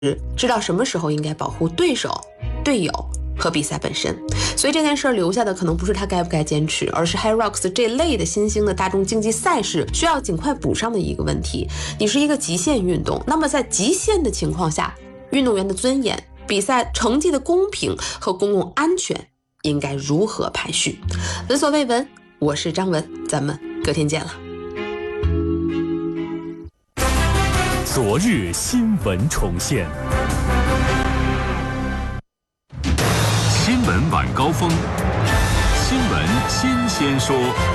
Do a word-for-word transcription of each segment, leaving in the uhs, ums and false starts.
知道什么时候应该保护对手、队友和比赛本身。所以这件事留下的可能不是他该不该坚持，而是 HYROX 这类的新兴的大众竞技赛事需要尽快补上的一个问题。你是一个极限运动，那么在极限的情况下，运动员的尊严、比赛成绩的公平和公共安全应该如何排序？闻所未闻，我是张文，咱们隔天见了。 昨日新闻重现， 新闻晚高峰，新闻新鲜说。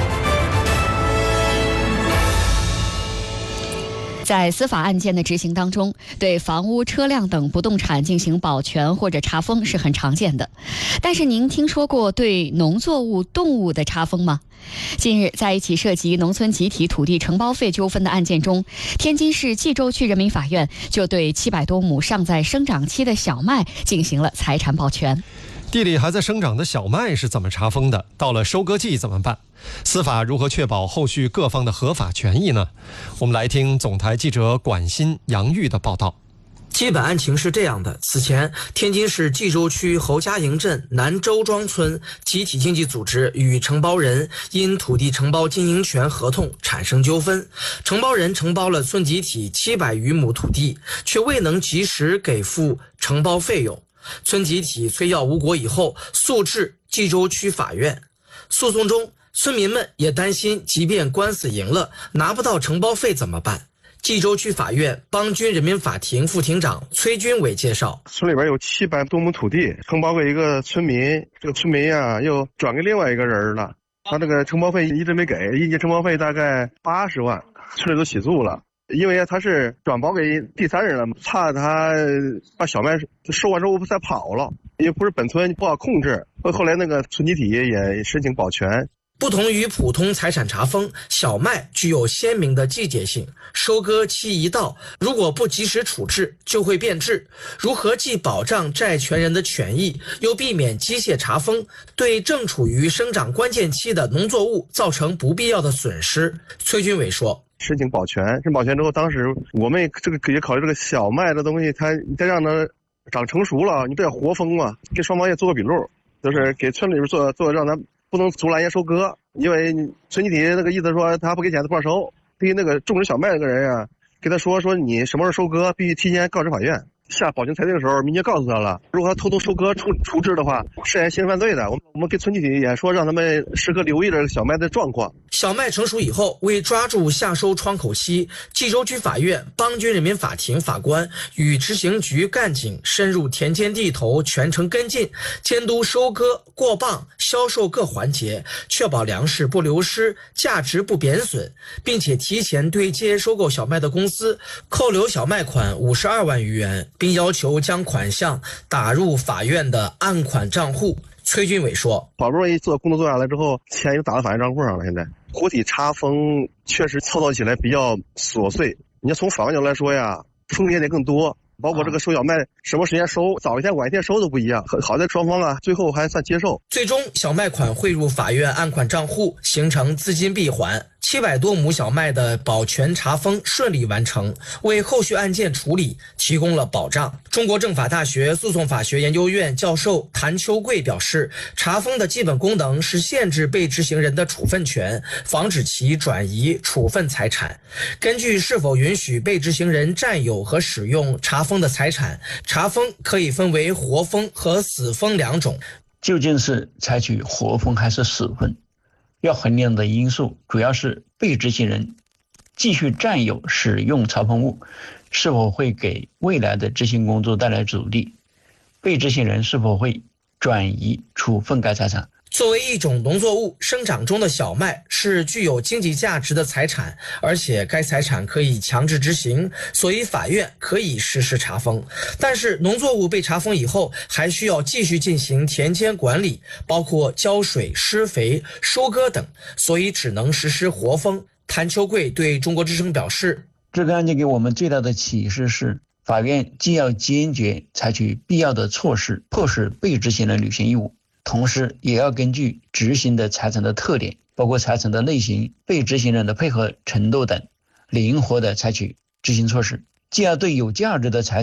在司法案件的执行当中，对房屋、车辆等不动产进行保全或者查封是很常见的。但是您听说过对农作物、动物的查封吗？近日，在一起涉及农村集体土地承包费纠纷的案件中，天津市蓟州区人民法院就对七百多亩尚在生长期的小麦进行了财产保全。 地里还在生长的小麦是怎么查封的？到了收割季怎么办？司法如何确保后续各方的合法权益呢？我们来听总台记者管欣、杨玉的报道。 基本案情是这样的：此前，天津市蓟州区侯家营镇南周庄村集体经济组织与承包人因土地承包经营权合同产生纠纷，承包人承包了村集体七百余亩土地，却未能及时给付承包费用。村集体催要无果以后，诉至蓟州区法院。诉讼中，村民们也担心，即便官司赢了，拿不到承包费怎么办？蓟州区法院邦军人民法庭副庭长崔军伟介绍， 村里边有七百多亩土地，承包给一个村民，这个村民呀、啊、又转给另外一个人了，他这个承包费一直没给，一年承包费大概八十万，村里都起诉了。因为他是转包给第三人了，怕他把小麦收完之后再跑了，也不是本村不好控制。后来那个村集体也申请保全。 不同于普通财产查封，小麦具有鲜明的季节性，收割期一到，如果不及时处置就会变质。如何既保障债权人的权益，又避免机械查封，对正处于生长关键期的农作物造成不必要的损失？崔军伟说， 申请保全，申请保全之后，当时我们也这个也考虑这个小麦的东西，它你再让它长成熟了，你不要活封嘛，给双方也做个笔录，就是给村里边做做，让它不能阻拦人家收割，因为村集体那个意思说他不给钱他不让收，对于那个种植小麦那个人啊，给他说说你什么时候收割，必须提前告知法院。下保全裁定的时候，民警告诉他了，如果他偷偷收割处处置的话，涉嫌刑事犯罪的。我们我们跟村集体也说，让他们时刻留意着小麦的状况。 小麦成熟以后，为抓住夏收窗口期，蓟州区法院邦军人民法庭法官与执行局干警深入田间地头，全程跟进，监督收割、过磅、销售各环节，确保粮食不流失，价值不贬损，并且提前对接收购小麦的公司扣留小麦款五十二万余元，并要求将款项打入法院的按款账户。崔军伟说， 好不容易做工作做下来之后，钱又打到法院账户上了。现在活体查封确实操作起来比较琐碎，你要从法院角度来说呀，风险得更多，包括这个收小麦什么时间收，早一天晚一天收都不一样。好在双方啊最后还算接受， 最终小麦款汇入法院按款账户，形成资金闭环。七百多亩小麦的保全查封顺利完成，为后续案件处理提供了保障。中国政法大学诉讼法学研究院教授谭秋贵表示，查封的基本功能是限制被执行人的处分权，防止其转移处分财产。根据是否允许被执行人占有和使用查封的财产，查封可以分为活封和死封两种。 究竟是采取活封还是死封？要衡量的因素主要是被执行人继续占有使用查封物是否会给未来的执行工作带来阻力，被执行人是否会转移处分该财产。 作为一种农作物，生长中的小麦是具有经济价值的财产，而且该财产可以强制执行，所以法院可以实施查封。但是农作物被查封以后，还需要继续进行田间管理，包括浇水、施肥、收割等，所以只能实施活封。谭秋贵对中国之声表示， 这个案件给我们最大的启示是，法院既要坚决采取必要的措施，迫使被执行人履行义务，同时也要根据执行的财产的特点，包括财产的类型、被执行人的配合程度等，灵活地采取执行措施。既要对有价值的财产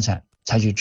采取